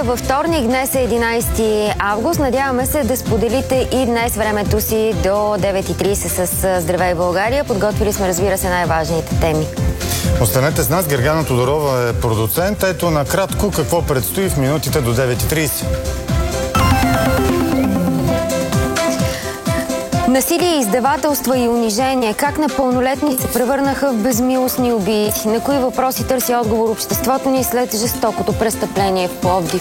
във вторник. Днес е 11 август. Надяваме се да споделите и днес времето си до 9:30 с Здравей България. Подготвили сме, разбира се, най-важните теми. Останете с нас. Гергана Тодорова е продуцент. Ето накратко какво предстои в минутите до 9:30. Насилие, издевателства и унижение. Как непълнолетни се превърнаха в безмилостни убийци? На кои въпроси търси отговор обществото ни след жестокото престъпление в Пловдив?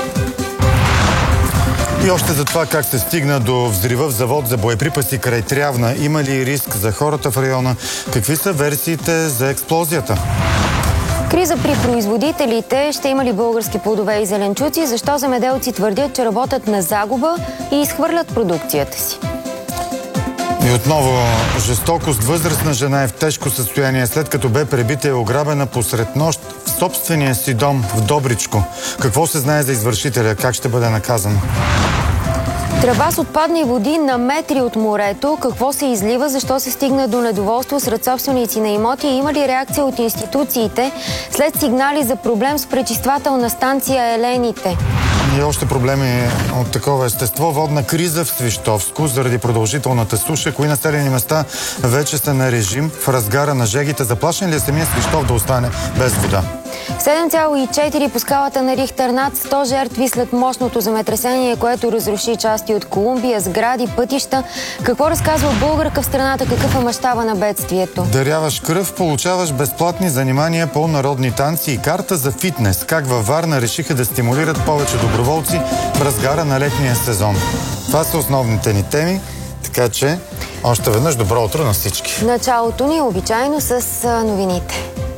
И още за това как се стигна до взрива в завод за боеприпаси край Трявна. Има ли риск за хората в района? Какви са версиите за експлозията? Криза при производителите. Ще има ли български плодове и зеленчуци? Защо земеделци твърдят, че работят на загуба и изхвърлят продукцията си? И отново жестокост. Възрастна жена е в тежко състояние, след като бе пребита и ограбена посред нощ в собствения си дом в Добричко. Какво се знае за извършителя? Как ще бъде наказан? Тръба с отпадни води на метри от морето. Какво се излива? Защо се стигна до недоволство сред собственици на имоти? Има ли реакция от институциите след сигнали за проблем с пречиствателна станция Елените? И още проблеми от такова естество. Водна криза в Свищовско заради продължителната суша. Кои населени места вече са на режим в разгара на жегите? Заплашен ли е самия Свищов да остане без вода? 7,4 по скалата на Рихтер, над 100 жертви след мощното земетресение, което разруши части от Колумбия, сгради, пътища. Какво разказва българка в страната? Какъв е мащаба на бедствието? Даряваш кръв, получаваш безплатни занимания по народни танци и карта за фитнес. Как във Варна решиха да стимулират повече доброволци в разгара на летния сезон. Това са основните ни теми, така че още веднъж добро утро на всички. Началото ни е обичайно с новините.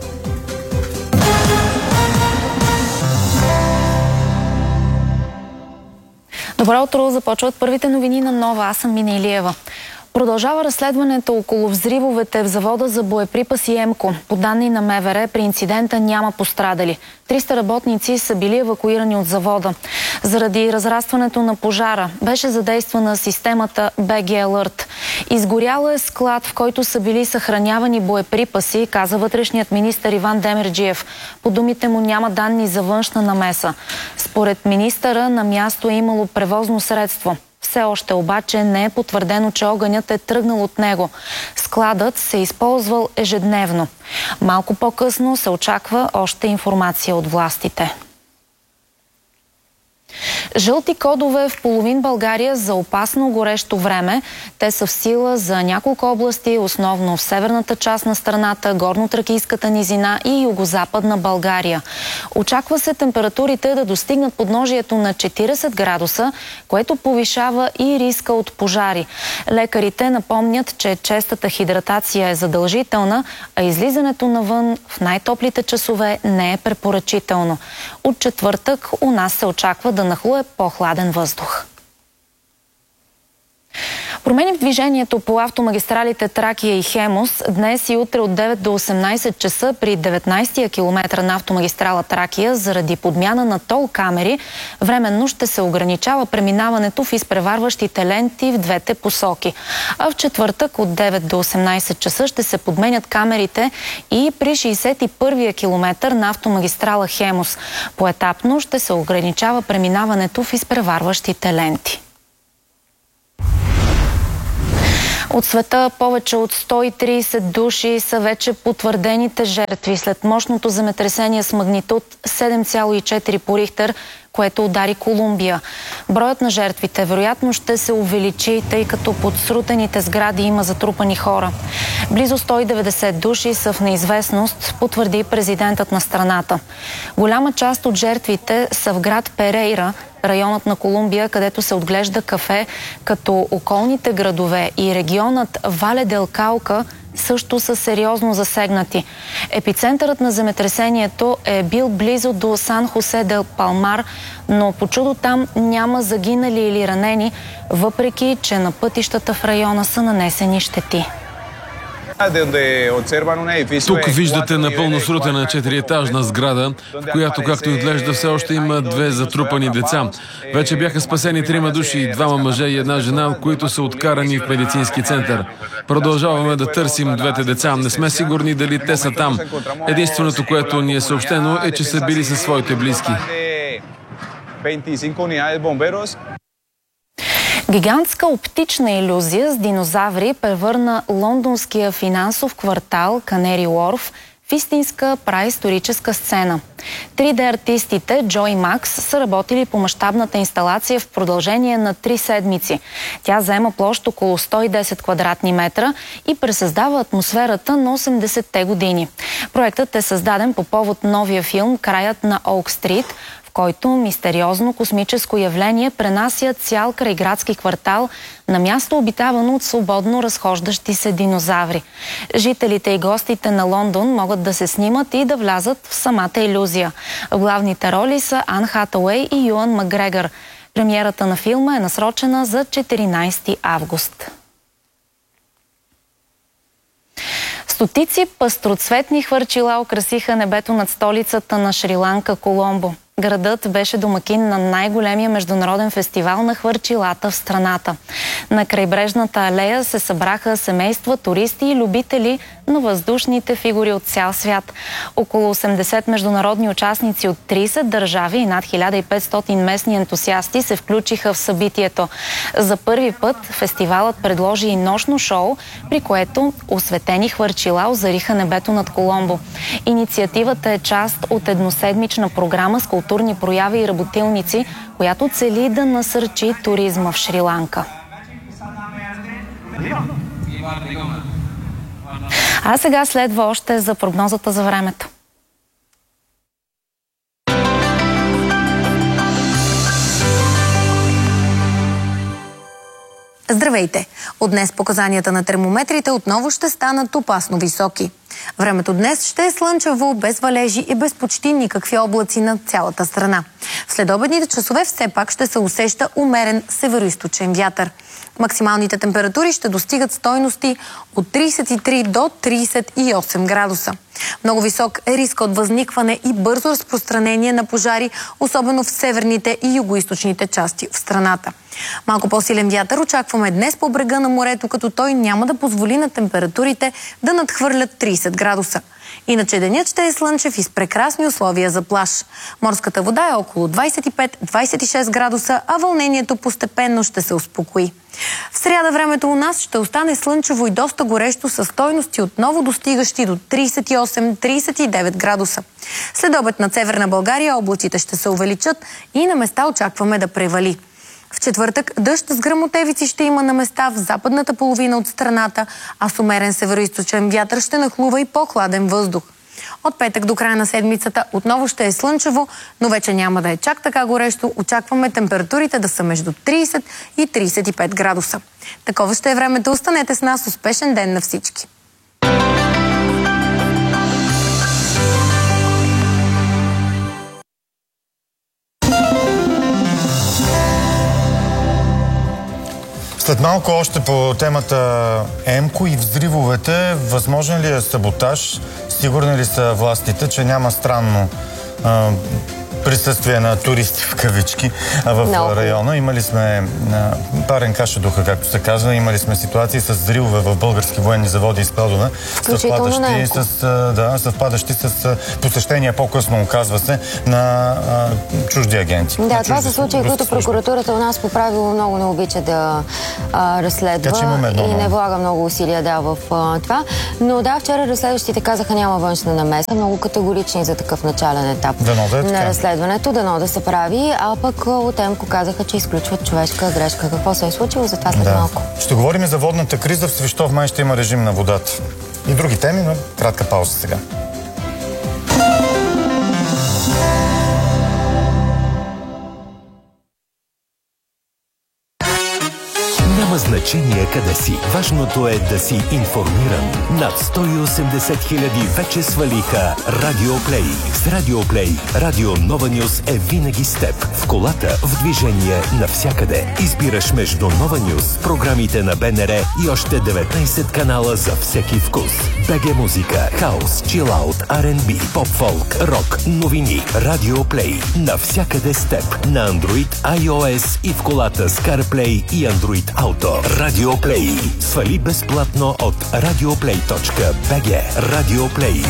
Добро утро! Започват първите новини на Нова. Аз съм Мина Илиева. Продължава разследването около взривовете в завода за боеприпаси ЕМКО. По данни на МВР, при инцидента няма пострадали. 300 работници са били евакуирани от завода. Заради разрастването на пожара беше задействана системата BG Alert. Изгорял е склад, в който са били съхранявани боеприпаси, каза вътрешният министър Иван Демерджиев. По думите му няма данни за външна намеса. Според министъра на място е имало превозно средство. Все още обаче не е потвърдено, че огънят е тръгнал от него. Складът се е използвал ежедневно. Малко по-късно се очаква още информация от властите. Жълти кодове в половин България за опасно горещо време. Те са в сила за няколко области, основно в северната част на страната, горно-тракийската низина и югозападна България. Очаква се температурите да достигнат подножието на 40 градуса, което повишава и риска от пожари. Лекарите напомнят, че честата хидратация е задължителна, а излизането навън в най-топлите часове не е препоръчително. От четвъртък у нас се очаква да нахлуе по-хладен въздух. Промени в движението по автомагистралите Тракия и Хемус. Днес и утре от 9 до 18 часа при 19-я километър на автомагистрала Тракия заради подмяна на тол камери временно ще се ограничава преминаването в изпреварващите ленти в двете посоки. А в четвъртък от 9 до 18 часа ще се подменят камерите и при 61-я километър на автомагистрала Хемус. Поетапно ще се ограничава преминаването в изпреварващите ленти. От света повече от 130 души са вече потвърдените жертви след мощното земетресение с магнитуд 7,4 по Рихтер, което удари Колумбия. Броят на жертвите вероятно ще се увеличи, тъй като под срутените сгради има затрупани хора. Близо 190 души са в неизвестност, потвърди президентът на страната. Голяма част от жертвите са в град Перейра, районът на Колумбия, където се отглежда кафе, като околните градове и регионът Вале дел Каука също са сериозно засегнати. Епицентърът на земетресението е бил близо до Сан Хосе дел Палмар, но по чудо там няма загинали или ранени, въпреки че на пътищата в района са нанесени щети. Тук виждате напълно срутена 4-етажна сграда, в която, както изглежда, все още има две затрупани деца. Вече бяха спасени 3 души, 2 мъже и 1 жена, които са откарани в медицински център. Продължаваме да търсим двете деца. Не сме сигурни дали те са там. Единственото, което ни е съобщено, е, че са били със своите близки. 25 unidades bomberos. Гигантска оптична илюзия с динозаври превърна лондонския финансов квартал Канери Уорф в истинска праисторическа сцена. 3D-артистите Джо и Макс са работили по мащабната инсталация в продължение на 3 седмици. Тя заема площ около 110 квадратни метра и пресъздава атмосферата на 80-те години. Проектът е създаден по повод новия филм "Краят на Олк Стрит", в който мистериозно космическо явление пренася цял крайградски квартал на място, обитавано от свободно разхождащи се динозаври. Жителите и гостите на Лондон могат да се снимат и да влязат в самата илюзия. В главните роли са Ан Хатауей и Юан Макгрегор. Премиерата на филма е насрочена за 14 август. Стотици пъстроцветни хвърчила украсиха небето над столицата на Шри-Ланка Коломбо. Градът беше домакин на най-големия международен фестивал на хвърчилата в страната. На крайбрежната алея се събраха семейства, туристи и любители на въздушните фигури от цял свят. Около 80 международни участници от 30 държави и над 1500 местни ентусиасти се включиха в събитието. За първи път фестивалът предложи и нощно шоу, при което осветени хвърчила озариха небето над Коломбо. Инициативата е част от едноседмична програма с културни прояви и работилници, която цели да насърчи туризма в Шри-Ланка. А сега следва още за прогнозата за времето. Здравейте! От днес показанията на термометрите отново ще станат опасно високи. Времето днес ще е слънчево, без валежи и без почти никакви облаци над цялата страна. В следобедните часове все пак ще се усеща умерен североизточен вятър. Максималните температури ще достигат стойности от 33 до 38 градуса. Много висок е риска от възникване и бързо разпространение на пожари, особено в северните и югоизточните части в страната. Малко по-силен вятър очакваме днес по брега на морето, като той няма да позволи на температурите да надхвърлят 30 градуса. Иначе денят ще е слънчев и с прекрасни условия за плаж. Морската вода е около 25-26 градуса, а вълнението постепенно ще се успокои. В сряда времето у нас ще остане слънчево и доста горещо, със стойности отново достигащи до 38-39 градуса. След обед над Северна България облаците ще се увеличат и на места очакваме да превали. В четвъртък дъжд с гръмотевици ще има на места в западната половина от страната, а с умерен североизточен вятър ще нахлува и по-хладен въздух. От петък до края на седмицата отново ще е слънчево, но вече няма да е чак така горещо. Очакваме температурите да са между 30 и 35 градуса. Такова ще е времето. Останете с нас. Успешен ден на всички! След малко още по темата ЕМКО и взривовете. Възможен ли е саботаж? Сигурни ли са властите, че няма странно присъствие на туристи в кавички в района? Имали сме парен каша духа, както се казва. Имали сме ситуации с взривове в български военни заводи и складове, съвпадащи с посещения по-късно, оказва се, на чужди агенти. Да, това са случаи, които прокуратурата у нас по правило много не обича да разследва и не влага много усилия в това. Но да, вчера разследващите казаха, няма външна намеса, много категорични за такъв начален етап на разследването, дано да се прави, а пък от ЕМКО казаха, че изключват човешка грешка. Какво се е случило, за това след малко. Ще говорим за водната криза. В Свищов май ще има режим на водата. И други теми, но кратка пауза сега. Няма значение къде си. Важното е да си информиран. Над 180 хиляди вече свалиха Радиоплей. С Радиоплей Радио Нова Нюс е винаги с теб. В колата, в движение, навсякъде. Избираш между Нова Нюс, програмите на БНР и още 19 канала за всеки вкус. БГ музика, хаус, чилаут, R&B, поп-фолк, рок, новини. Радиоплей. Навсякъде с теб. На Android, iOS и в колата с CarPlay и Android Auto. Радиоплей. Свали безплатно от radioplay.bg. Радиоплей.